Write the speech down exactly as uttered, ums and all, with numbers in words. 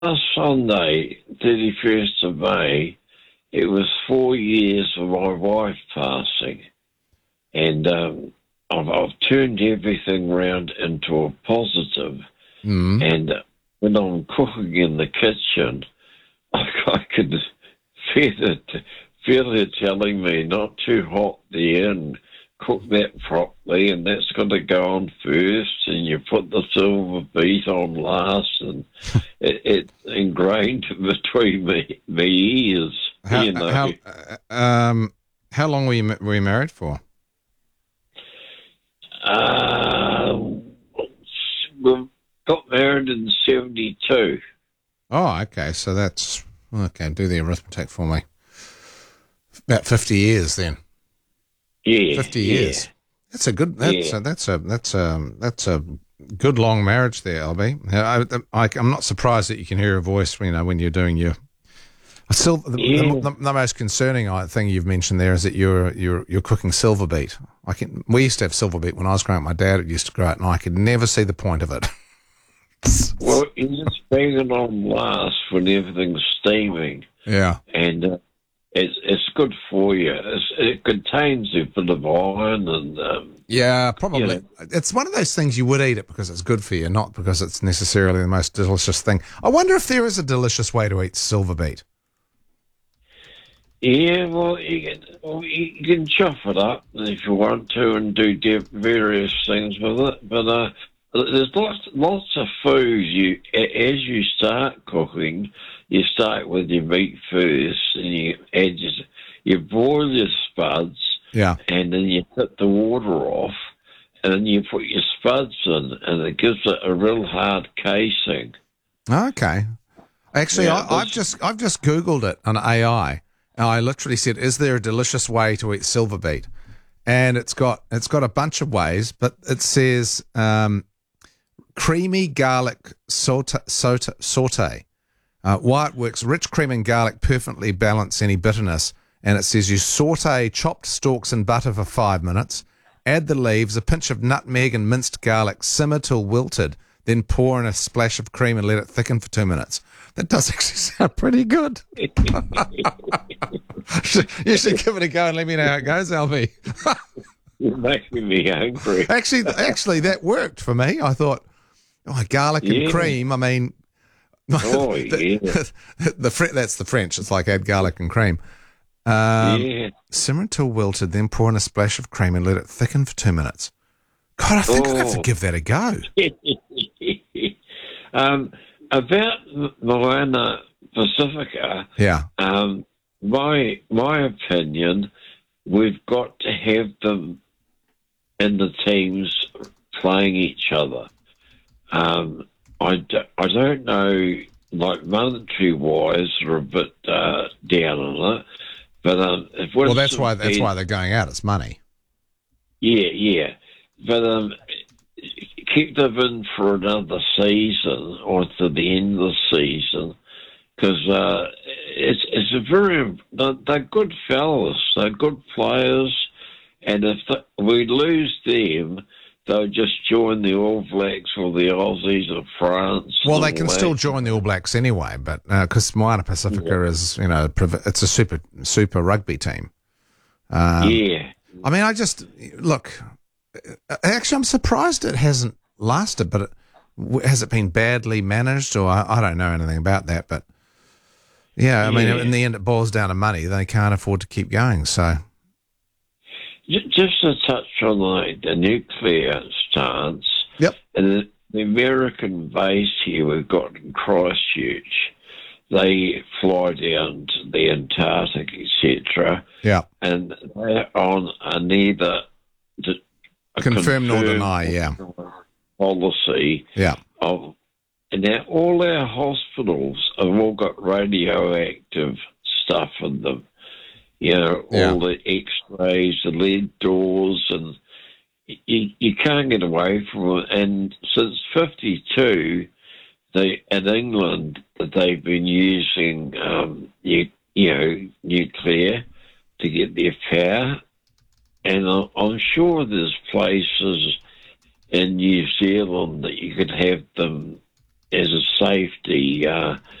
last Sunday, thirty-first of May, it was four years of my wife passing. And um, I've, I've turned everything round into a positive. Mm. And when I'm cooking in the kitchen, I, I could feel it, feel it telling me not too hot there and cook that properly, and that's got to go on first, and you put the silver beet on last, and it, it's ingrained between me, me ears, How, you know. how, uh, um, how long were you, ma- were you married for? Uh, we got married in seventy-two. Oh, okay. So that's okay. Do the arithmetic for me. About fifty years, then. Yeah, Fifty yeah. years. That's a good. That's Yeah. a, that's a that's a that's a good long marriage there, L B. I, I, I'm not surprised that you can hear a voice, you know, when you're doing your. Still, the, Yeah. the, the most concerning thing you've mentioned there is that you're you're you're cooking silver beet. I can. We used to have silver beet when I was growing up. My dad used to grow it, and I could never see the point of it. Well, you just bang it on last when everything's steaming, Yeah. and uh, it's it's good for you. It's, it contains a bit of iron and um, Yeah, probably. you know. It's one of those things you would eat it because it's good for you, not because it's necessarily the most delicious thing. I wonder if there is a delicious way to eat silver beet. Yeah, well, you can, well, you can chop it up if you want to and do di- various things with it. But uh, there's lots, lots of food. You, a- as you start cooking, you start with your meat first, and you add your, you boil your spuds, Yeah. and then you cut the water off, and then you put your spuds in, and it gives it a real hard casing. Okay. Actually, Yeah, I, I've this- just I've just Googled it on A I, and I literally said, "Is there a delicious way to eat silver beet?" And it's got it's got a bunch of ways, but it says um, creamy garlic saute. saute, saute. Uh, why it works: rich cream and garlic perfectly balance any bitterness. And it says you saute chopped stalks in butter for five minutes, add the leaves, a pinch of nutmeg and minced garlic, simmer till wilted, then pour in a splash of cream and let it thicken for two minutes. That does actually sound pretty good. You should give it a go and let me know how it goes, L B. You're making me hungry. Actually, actually, that worked for me. I thought, oh, garlic and Yeah. cream. I mean, Oh, the, yeah. the Fre- that's the French. It's like add garlic and cream. Um, Yeah. Simmer until wilted, then pour in a splash of cream and let it thicken for two minutes. God, I think I'll have to Oh. give that a go. um, about Moana Pacifica, Yeah. um, my my opinion, we've got to have them in the teams playing each other. Um, I, d- I don't know, like monetary wise, they're a bit uh, down on it, but um, if Well, that's Winston why that's Payne- why they're going out. It's money. Yeah, yeah. But um, keep them in for another season or to the end of the season because uh, it's it's a very they're, they're good fellas, they're good players, and if the, we lose them, they'll just join the All Blacks or the Aussies or France. Well, and they all can that. still join the All Blacks anyway, but because Moana Pacifica is, you know, priv- it's a super super rugby team. Um, Yeah. I mean, I just look. Actually, I'm surprised it hasn't lasted, but it, w- has it been badly managed, or I, I don't know anything about that. But yeah, I mean, Yeah. in the end, it boils down to money. They can't afford to keep going, so J- Just to touch on the, the nuclear stance. yep. And the, the American base here we've got in Christchurch, they fly down to the Antarctic, et cetera, Yeah, and they're on a neither d- a confirm nor confirmed deny. Yeah, policy yeah, of, and now all our hospitals have all got radioactive stuff in them. You know, Yeah. all the X-rays, the lead doors, and you, you can't get away from it. And since fifty-two, they in England that they've been using, um, you, you know, nuclear to get their power. And I- I'm sure there's places in New Zealand that you could have them as a safety. Uh,